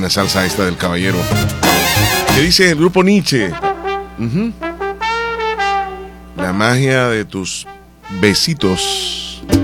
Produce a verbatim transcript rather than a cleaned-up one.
buena salsa esta del caballero. ¿Qué dice el grupo Nietzsche? Uh-huh. La magia de tus besitos.